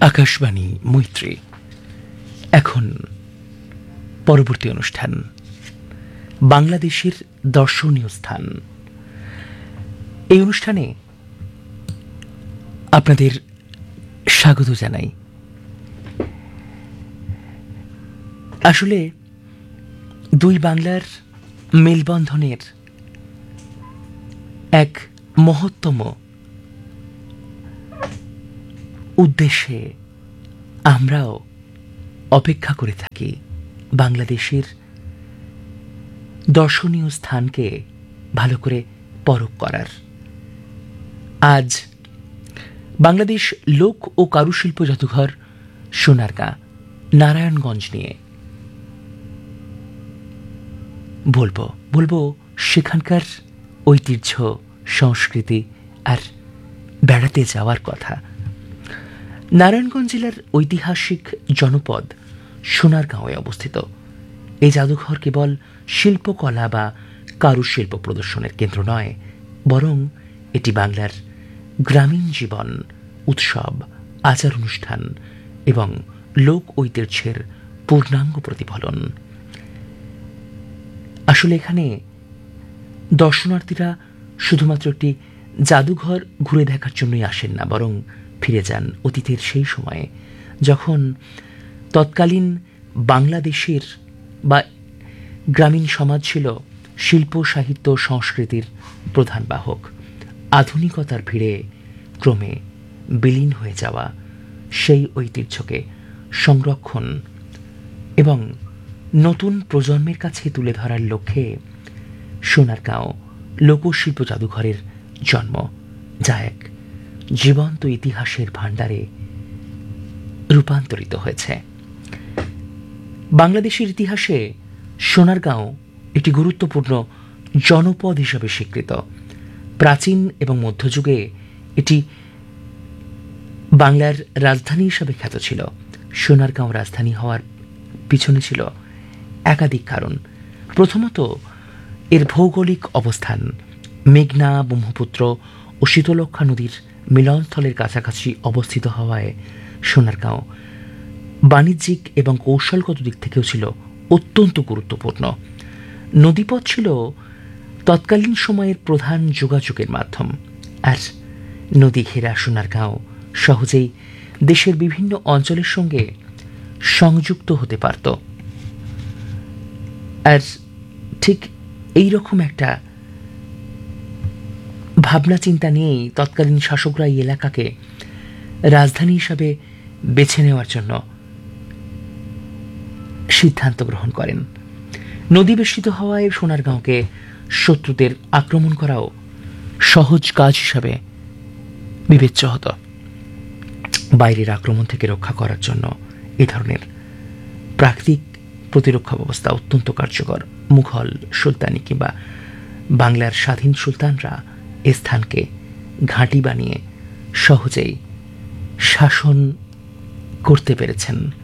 আকাশবাণী মৈত্রী। এখন পরবর্তী অনুষ্ঠান বাংলাদেশের দর্শনীয় স্থান। এই অনুষ্ঠানে আপনাদের স্বাগত জানাই। আসলে দুই বাংলার মেলবন্ধনের এক মহত্তম উদ্দেশ্যে আমরাও অপেক্ষা করে থাকি বাংলাদেশের দর্শনীয় স্থানকে ভালো করে পরখ করার। আজ বাংলাদেশ লোক ও কারুশিল্প জাদুঘর সোনারগাঁ নারায়ণগঞ্জ নিয়ে বলবো সেখানকার ঐতিহ্য, সংস্কৃতি আর বেড়াতে যাওয়ার কথা। নারায়ণগঞ্জ জেলার ঐতিহাসিক জনপদ সোনারগাঁওয়ে অবস্থিত এই জাদুঘর কেবল শিল্পকলা বা কারুশিল্প প্রদর্শনের কেন্দ্র নয়, বরং এটি বাংলার গ্রামীণ জীবন, উৎসব, আচার অনুষ্ঠান এবং লোক ঐতিহ্যের পূর্ণাঙ্গ প্রতিফলন। আসলে এখানে দর্শনার্থীরা শুধুমাত্র একটি জাদুঘর ঘুরে দেখার জন্যই আসেন না, বরং ফিরে যান অতীতের সেই সময়ে যখন তৎকালীন বাংলাদেশের বা গ্রামীণ সমাজ ছিল শিল্প, সাহিত্য, সংস্কৃতির প্রধান বাহক। আধুনিকতার ভিড়ে ক্রমে বিলীন হয়ে যাওয়া সেই ঐতিহ্যকে সংরক্ষণ এবং নতুন প্রজন্মের কাছে তুলে ধরার লক্ষ্যে সোনারগাঁও লোকশিল্প জাদুঘরের জন্ম, যা এক জীবন্ত ইতিহাসের ভাণ্ডারে রূপান্তরিত হয়েছে। বাংলাদেশের ইতিহাসে সোনারগাঁও একটি গুরুত্বপূর্ণ জনপদ হিসেবে স্বীকৃত। প্রাচীন এবং মধ্যযুগে এটি বাংলার রাজধানী হিসাবে খ্যাত ছিল। সোনারগাঁও রাজধানী হওয়ার পিছনে ছিল একাধিক কারণ। প্রথমত, এর ভৌগোলিক অবস্থান। মেঘনা, ব্রহ্মপুত্র ও শীতলক্ষ্যা নদীর মিলনস্থলের কাছাকাছি অবস্থিত হওয়ায় সোনারগাঁও বাণিজ্যিক এবং কৌশলগত দিক থেকেও ছিল অত্যন্ত গুরুত্বপূর্ণ। নদীপথ ছিল তৎকালীন সময়ের প্রধান যোগাযোগের মাধ্যম, আর নদী ঘেরা সোনারগাঁও সহজেই দেশের বিভিন্ন অঞ্চলের সঙ্গে সংযুক্ত হতে পারত। আর ঠিক এই রকম একটা ভাবনা চিন্তা নিয়েই তৎকালীন শাসকরা এই এলাকাকে রাজধানী হিসাবে বেছে নেওয়ার জন্য সিদ্ধান্ত গ্রহণ করেন। নদী বেষ্টিত হওয়ায় সোনারগাঁওকে শত্রুদের আক্রমণ করাও সহজ কাজ হিসাবে বিবেচ্য হতো। বাইরের আক্রমণ থেকে রক্ষা করার জন্য এ ধরনের প্রাকৃতিক প্রতিরক্ষা ব্যবস্থা অত্যন্ত কার্যকর। মুঘল, সুলতানি কিংবা বাংলার স্বাধীন সুলতানরা এ স্থানকে ঘাঁটি বানিয়ে সহজেই শাসন করতে পেরেছেন।